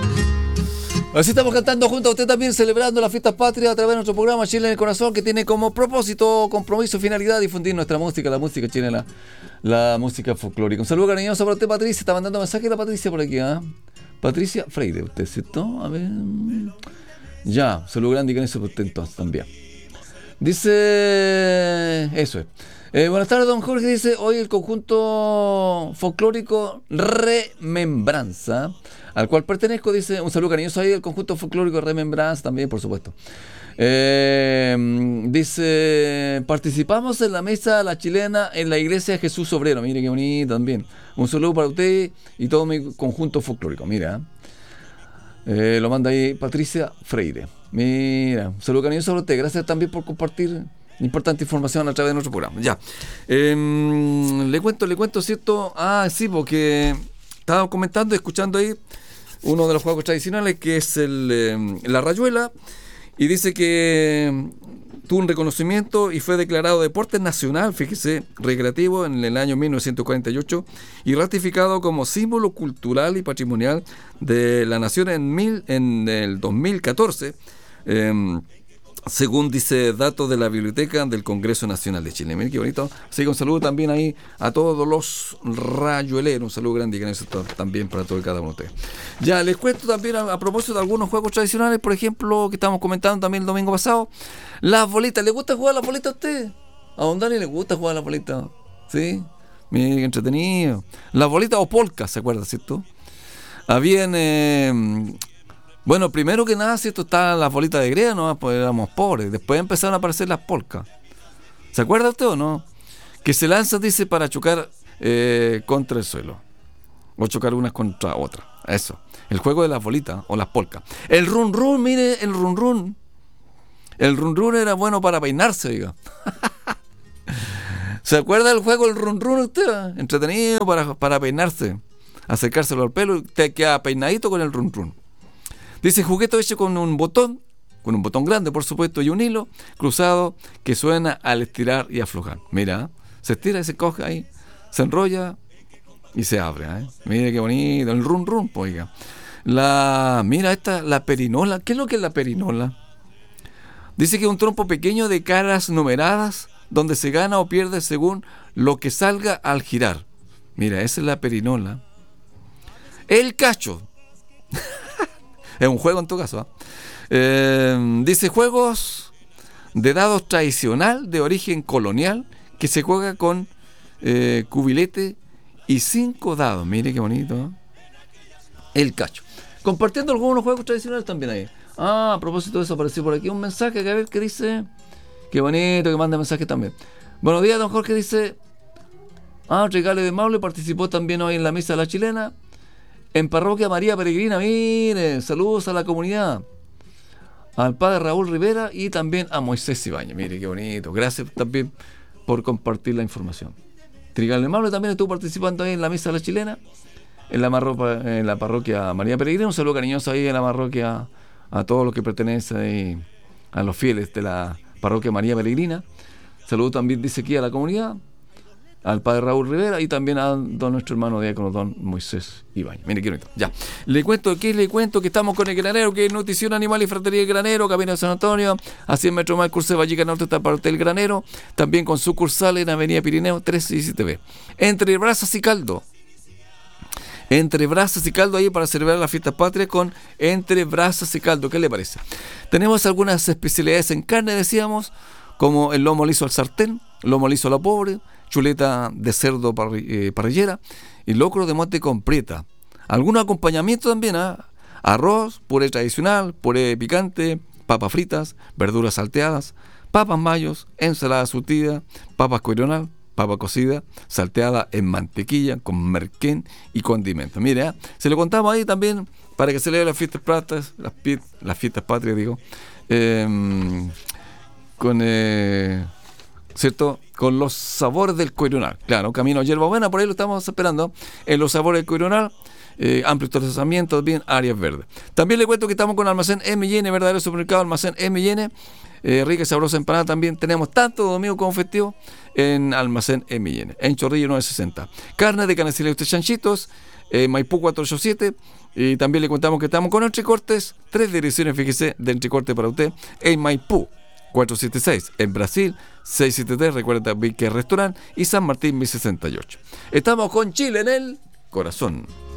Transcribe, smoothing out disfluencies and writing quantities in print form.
Así estamos cantando junto a usted también, celebrando las fiestas patrias a través de nuestro programa Chile en el Corazón, que tiene como propósito, compromiso, finalidad difundir nuestra música, la música chilena, la música folclórica. Un saludo cariñoso para usted, Patricia. Está mandando mensaje la Patricia por aquí, ¿eh? Patricia Freire, usted, ¿cierto? A ver. Ya, saludo grande y con eso para usted entonces también. Dice. Eso es. Buenas tardes, don Jorge. Dice: hoy el conjunto folclórico Remembranza, al cual pertenezco, dice, un saludo cariñoso ahí, el conjunto folclórico Remembranza también, por supuesto. Dice: participamos en la mesa La Chilena en la iglesia Jesús Obrero. Mire qué bonito también. Un saludo para usted y todo mi conjunto folclórico. Mira, lo manda ahí Patricia Freire. Mira, un saludo cariñoso para usted. Gracias también por compartir importante información a través de nuestro programa. Ya. Le cuento, ¿cierto? Ah, sí, porque estaba comentando, escuchando ahí uno de los juegos tradicionales, que es la rayuela, y dice que tuvo un reconocimiento y fue declarado deporte nacional, fíjese, recreativo en el año 1948 y ratificado como símbolo cultural y patrimonial de la nación en el 2014, según dice datos de la Biblioteca del Congreso Nacional de Chile. Miren qué bonito. Así que un saludo también ahí a todos los rayueleros. Un saludo grande y que eso también para todo y cada uno de ustedes. Ya, les cuento también a propósito de algunos juegos tradicionales, por ejemplo, que estábamos comentando también el domingo pasado. Las bolitas. ¿Le gusta jugar a las bolitas a usted? A don Dani le gusta jugar a las bolitas. ¿Sí? Miren qué entretenido. Las bolitas o polcas, ¿se acuerda, cierto? Habían... Bueno, primero que nada, ¿cierto? Estaban las bolitas de greda, ¿no? Pues éramos pobres. Después empezaron a aparecer las polcas. ¿Se acuerda usted o no? Que se lanzan, dice, para chocar contra el suelo. O chocar unas contra otras. Eso. El juego de las bolitas o las polcas. El run run, mire, el run run. El run run era bueno para peinarse, diga. ¿Se acuerda del juego del run run usted? Entretenido para peinarse. Acercárselo al pelo y te queda peinadito con el run run. Dice: juguete hecho con un botón grande, por supuesto, y un hilo cruzado que suena al estirar y aflojar. Mira, se estira y se coge ahí, se enrolla y se abre. Mire qué bonito, el run run, pues, oiga. Mira esta, la perinola. ¿Qué es lo que es la perinola? Dice que es un trompo pequeño de caras numeradas donde se gana o pierde según lo que salga al girar. Mira, esa es la perinola. El cacho. Es un juego en tu caso. Dice: juegos de dados tradicional de origen colonial que se juega con cubilete y 5 dados. Mire qué bonito. El cacho. Compartiendo algunos juegos tradicionales también ahí. A propósito de eso, apareció por aquí un mensaje, que a ver qué dice. Qué bonito que manda mensaje también. Buenos días, don Jorge, dice: Regale de Maule participó también hoy en la misa de La Chilena. En Parroquia María Peregrina, mire, saludos a la comunidad, al padre Raúl Rivera y también a Moisés Ibáñez. Mire qué bonito, gracias también por compartir la información. Trigal de Maule también estuvo participando ahí en la misa de La Chilena, en la Parroquia María Peregrina. Un saludo cariñoso ahí en la parroquia a todos los que pertenecen a los fieles de la Parroquia María Peregrina. Saludo también, dice aquí, a la comunidad, al padre Raúl Rivera y también a nuestro hermano diácono don Moisés Ibáñez. Mire qué bonito. Ya. Le cuento que estamos con el Granero, que es Nutrición Animal y Fratería El Granero, Camino de San Antonio, a 100 metros más del curso de Valleca Norte está para el Granero, también con sucursal en Avenida Pirineo 317B. Entre Brasas y Caldo, ahí para celebrar las fiestas patrias con Entre Brasas y Caldo. ¿Qué le parece? Tenemos algunas especialidades en carne, decíamos, como el lomo liso al sartén, lomo liso a la pobre, chuleta de cerdo parrillera y locro de mote con prieta. Algunos acompañamientos también, arroz, puré tradicional, puré picante, papas fritas, verduras salteadas, papas mayos, ensalada surtida, papas coronal, papa cocida, salteada en mantequilla con merquén y condimentos. Mire, se lo contamos ahí también para que se lea las fiestas patrias, las fiestas patrias, digo, ¿cierto? Con los sabores del coronal. Claro, camino a Hierbabuena, por ahí lo estamos esperando. En los sabores del coronal, amplio estacionamiento, bien, áreas verdes. También le cuento que estamos con Almacén M&N, verdadero supermercado Almacén M&N. Rica y sabrosa empanada también. Tenemos tanto domingo como festivo en Almacén M&N. En Chorrillo 960. Carne de canecilla y chanchitos, Maipú 487. Y también le contamos que estamos con Entrecortes, 3 direcciones, fíjese, de Entrecorte para usted, en Maipú, 476, en Brasil, 673, recuerda también que es restaurante, y San Martín, 1068. Estamos con Chile en el corazón.